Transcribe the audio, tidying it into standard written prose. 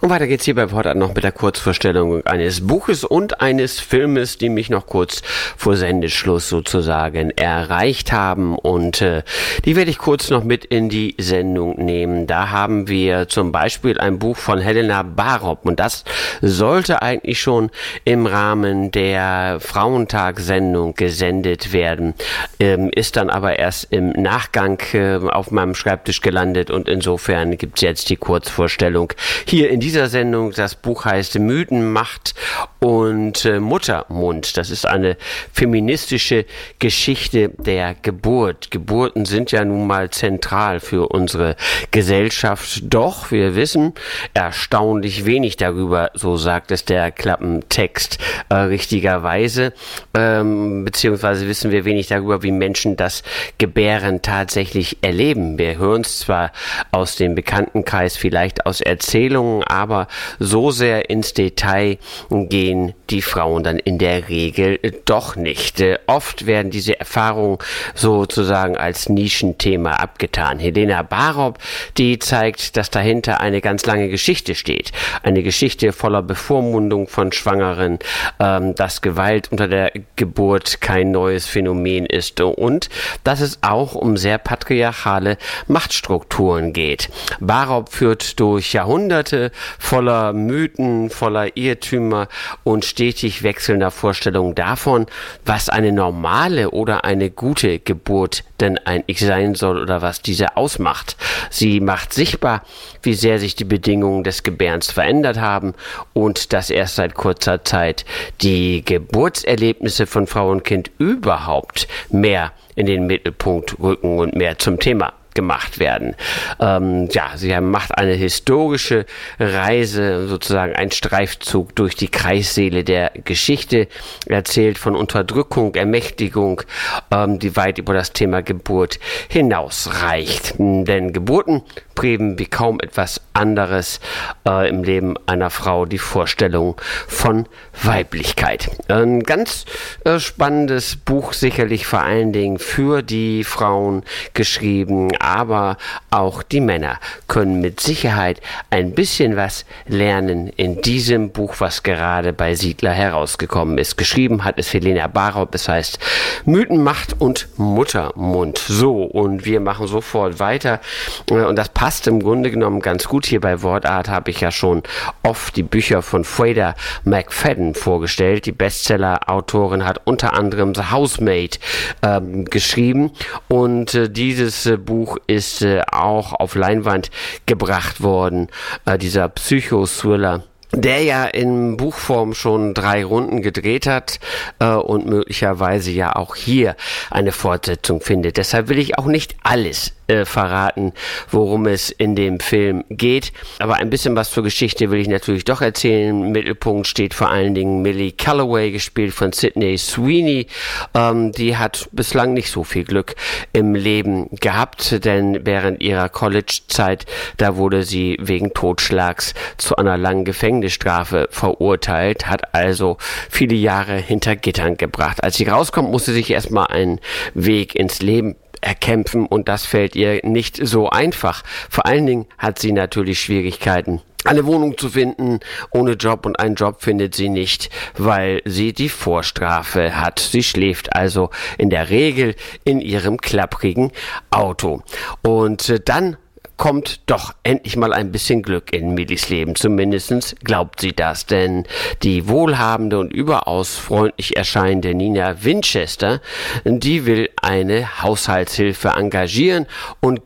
Und weiter geht's hier bei Wortart noch mit der Kurzvorstellung eines Buches und eines Filmes, die mich noch kurz vor Sendeschluss sozusagen erreicht haben. Und die werde ich kurz noch mit in die Sendung nehmen. Da haben wir zum Beispiel ein Buch von Helena Barop. Und das sollte eigentlich schon im Rahmen der Frauentag-Sendung gesendet werden. Ist dann aber erst im Nachgang auf meinem Schreibtisch gelandet. Und insofern gibt's jetzt die Kurzvorstellung hier in dieser Sendung. Das Buch heißt Mythen, Macht und Muttermund. Das ist eine feministische Geschichte der Geburt. Geburten sind ja nun mal zentral für unsere Gesellschaft. Doch wir wissen erstaunlich wenig darüber, so sagt es der Klappentext richtigerweise, beziehungsweise wissen wir wenig darüber, wie Menschen das Gebären tatsächlich erleben. Wir hören es zwar aus dem Bekanntenkreis, vielleicht aus Erzählungen, aber so sehr ins Detail gehen die Frauen dann in der Regel doch nicht. Oft werden diese Erfahrungen sozusagen als Nischenthema abgetan. Helena Barop, die zeigt, dass dahinter eine ganz lange Geschichte steht. Eine Geschichte voller Bevormundung von Schwangeren, dass Gewalt unter der Geburt kein neues Phänomen ist und dass es auch um sehr patriarchale Machtstrukturen geht. Barop führt durch Jahrhunderte voller Mythen, voller Irrtümer und stetig wechselnder Vorstellungen davon, was eine normale oder eine gute Geburt denn eigentlich sein soll oder was diese ausmacht. Sie macht sichtbar, wie sehr sich die Bedingungen des Gebärens verändert haben und dass erst seit kurzer Zeit die Geburtserlebnisse von Frau und Kind überhaupt mehr in den Mittelpunkt rücken und mehr zum Thema gemacht werden. Sie macht eine historische Reise, sozusagen ein Streifzug durch die Kreissäle der Geschichte, erzählt von Unterdrückung, Ermächtigung, die weit über das Thema Geburt hinausreicht. Denn Geburten prägen wie kaum etwas anderes im Leben einer Frau die Vorstellung von Weiblichkeit. Ein ganz spannendes Buch, sicherlich vor allen Dingen für die Frauen geschrieben, aber auch die Männer können mit Sicherheit ein bisschen was lernen in diesem Buch, was gerade bei Siedler herausgekommen ist. Geschrieben hat es Helena Barop, das heißt Mythen, Macht und Muttermund. So, und wir machen sofort weiter und das passt im Grunde genommen ganz gut. Hier bei Wortart habe ich ja schon oft die Bücher von Freda McFadden vorgestellt. Die Bestseller-Autorin hat unter anderem The Housemaid geschrieben und dieses Buch ist auch auf Leinwand gebracht worden. Dieser Psycho-Thriller, der ja in Buchform schon 3 Runden gedreht hat und möglicherweise ja auch hier eine Fortsetzung findet. Deshalb will ich auch nicht alles verraten, worum es in dem Film geht. Aber ein bisschen was zur Geschichte will ich natürlich doch erzählen. Im Mittelpunkt steht vor allen Dingen Millie Calloway, gespielt von Sydney Sweeney. Die hat bislang nicht so viel Glück im Leben gehabt, denn während ihrer College-Zeit, da wurde sie wegen Totschlags zu einer langen Gefängnisstrafe verurteilt, hat also viele Jahre hinter Gittern gebracht. Als sie rauskommt, musste sie sich erstmal einen Weg ins Leben erkämpfen und das fällt ihr nicht so einfach. Vor allen Dingen hat sie natürlich Schwierigkeiten, eine Wohnung zu finden ohne Job, und einen Job findet sie nicht, weil sie die Vorstrafe hat. Sie schläft also in der Regel in ihrem klapprigen Auto. Und dann kommt doch endlich mal ein bisschen Glück in Millies Leben. Zumindest glaubt sie das, denn die wohlhabende und überaus freundlich erscheinende Nina Winchester, die will eine Haushaltshilfe engagieren und